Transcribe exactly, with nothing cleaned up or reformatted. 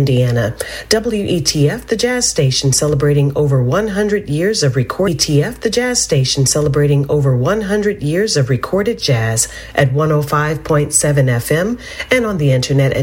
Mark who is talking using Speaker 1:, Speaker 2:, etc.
Speaker 1: Indiana. W E T F, the jazz station celebrating over one hundred years of recorded E T F, the jazz station celebrating over one hundred years of recorded jazz at one oh five point seven F M and on the internet at